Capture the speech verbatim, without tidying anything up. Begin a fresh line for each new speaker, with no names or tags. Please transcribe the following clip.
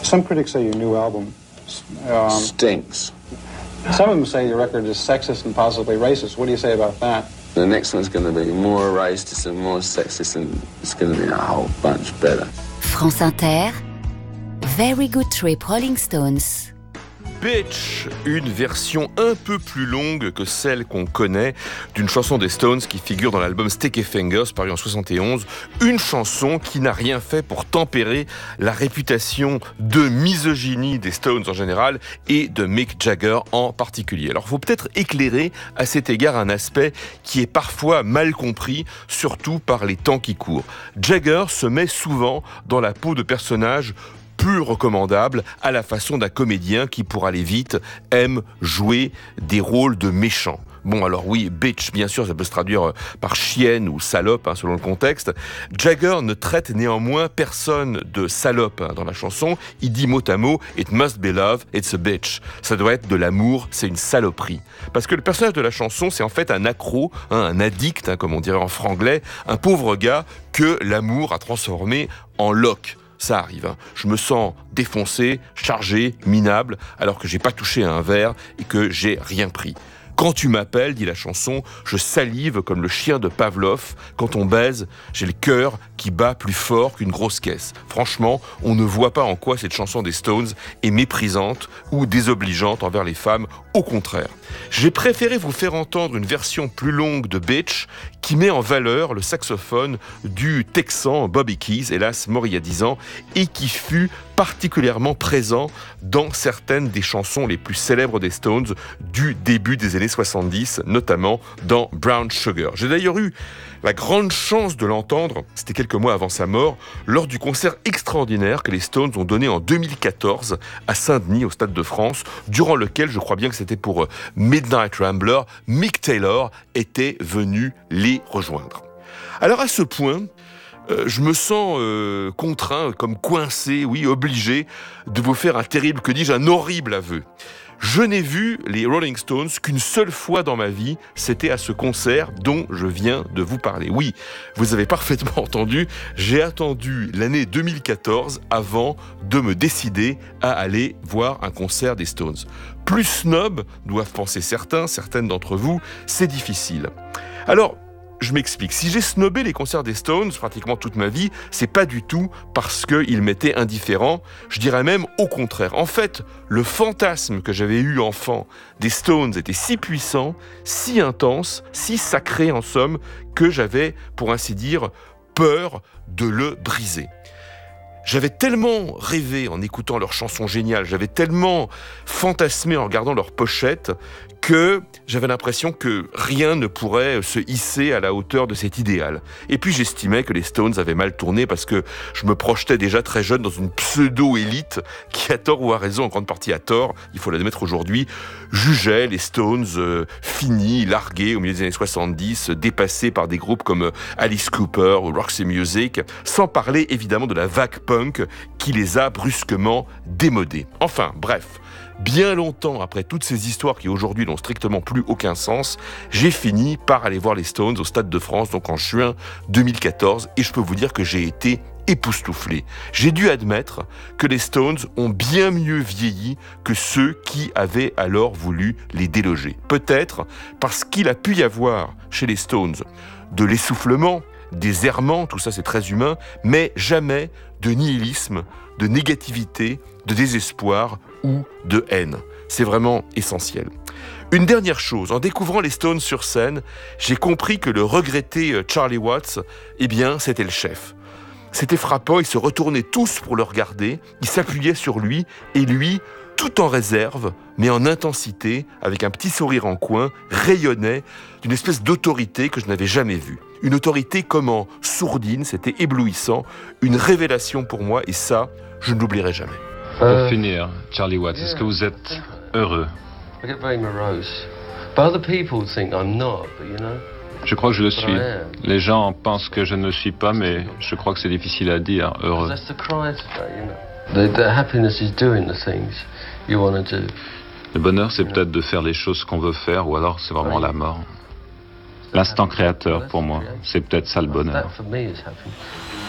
Some critics say your new album um,
stinks.
Some of them say your record is sexist and possibly racist. What do you say about that?
The next one's going to be more racist and more sexist, and it's going to be a whole bunch better.
France Inter, Very Good Trip, Rolling Stones.
Bitch, une version un peu plus longue que celle qu'on connaît d'une chanson des Stones qui figure dans l'album Sticky Fingers paru en soixante et onze, une chanson qui n'a rien fait pour tempérer la réputation de misogynie des Stones en général et de Mick Jagger en particulier. Alors il faut peut-être éclairer à cet égard un aspect qui est parfois mal compris, surtout par les temps qui courent. Jagger se met souvent dans la peau de personnages peu recommandable à la façon d'un comédien qui, pour aller vite, aime jouer des rôles de méchants. Bon, alors oui, bitch, bien sûr, ça peut se traduire par chienne ou salope, hein, selon le contexte. Jagger ne traite néanmoins personne de salope hein, dans la chanson. Il dit mot à mot « It must be love, it's a bitch ». Ça doit être de l'amour, c'est une saloperie. Parce que le personnage de la chanson, c'est en fait un accro, hein, un addict, hein, comme on dirait en franglais, un pauvre gars que l'amour a transformé en loque. Ça arrive, hein. Je me sens défoncé, chargé, minable, alors que j'ai pas touché à un verre et que j'ai rien pris. Quand tu m'appelles, dit la chanson, je salive comme le chien de Pavlov. Quand on baise, j'ai le cœur qui bat plus fort qu'une grosse caisse. Franchement, on ne voit pas en quoi cette chanson des Stones est méprisante ou désobligeante envers les femmes. Au contraire. J'ai préféré vous faire entendre une version plus longue de Bitch qui met en valeur le saxophone du Texan Bobby Keys, hélas mort il y a dix ans, et qui fut particulièrement présent dans certaines des chansons les plus célèbres des Stones du début des années soixante-dix, notamment dans Brown Sugar. J'ai d'ailleurs eu la grande chance de l'entendre, c'était quelques mois avant sa mort, lors du concert extraordinaire que les Stones ont donné en deux mille quatorze à Saint-Denis, au Stade de France, durant lequel, je crois bien que c'était pour Midnight Rambler, Mick Taylor était venu les rejoindre. Alors à ce point, euh, je me sens euh, contraint, comme coincé, oui, obligé de vous faire un terrible, que dis-je, un horrible aveu. Je n'ai vu les Rolling Stones qu'une seule fois dans ma vie, c'était à ce concert dont je viens de vous parler. Oui, vous avez parfaitement entendu, j'ai attendu l'année deux mille quatorze avant de me décider à aller voir un concert des Stones. Plus snob, doivent penser certains, certaines d'entre vous, c'est difficile. Alors, je m'explique. Si j'ai snobé les concerts des Stones pratiquement toute ma vie, c'est pas du tout parce qu'ils m'étaient indifférents. Je dirais même au contraire. En fait, le fantasme que j'avais eu enfant des Stones était si puissant, si intense, si sacré en somme, que j'avais, pour ainsi dire, peur de le briser. J'avais tellement rêvé en écoutant leurs chansons géniales, j'avais tellement fantasmé en regardant leurs pochettes que j'avais l'impression que rien ne pourrait se hisser à la hauteur de cet idéal. Et puis j'estimais que les Stones avaient mal tourné parce que je me projetais déjà très jeune dans une pseudo-élite qui, à tort ou à raison, en grande partie à tort, il faut l'admettre aujourd'hui, jugeait les Stones euh, finis, largués au milieu des années soixante-dix, dépassés par des groupes comme Alice Cooper ou Roxy Music, sans parler évidemment de la vague punk qui les a brusquement démodés. Enfin, bref. Bien longtemps après toutes ces histoires qui aujourd'hui n'ont strictement plus aucun sens, j'ai fini par aller voir les Stones au Stade de France, donc en juin deux mille quatorze, et je peux vous dire que j'ai été époustouflé. J'ai dû admettre que les Stones ont bien mieux vieilli que ceux qui avaient alors voulu les déloger. Peut-être parce qu'il a pu y avoir chez les Stones de l'essoufflement, des errements, tout ça c'est très humain, mais jamais de nihilisme, de négativité, de désespoir ou de haine. C'est vraiment essentiel. Une dernière chose, en découvrant les Stones sur scène, j'ai compris que le regretté Charlie Watts, eh bien, c'était le chef. C'était frappant, ils se retournaient tous pour le regarder, ils s'appuyaient sur lui, et lui, tout en réserve, mais en intensité, avec un petit sourire en coin, rayonnait d'une espèce d'autorité que je n'avais jamais vue. Une autorité comme en sourdine, c'était éblouissant, une révélation pour moi, et ça, je ne l'oublierai jamais.
Euh, pour finir, Charlie Watts, yeah. Est-ce que vous êtes heureux?
I get very morose. But other people think I'm not, but you know.
Je crois que je le suis. Les gens pensent que je ne le suis pas, mais je crois que c'est difficile à dire, heureux.
That's the cry today, you know. The, the happiness is doing the things you want to do.
Le bonheur, c'est peut-être de faire les choses qu'on veut faire, ou alors c'est vraiment la mort. L'instant créateur, pour moi, c'est peut-être ça le bonheur.
That for me is happiness.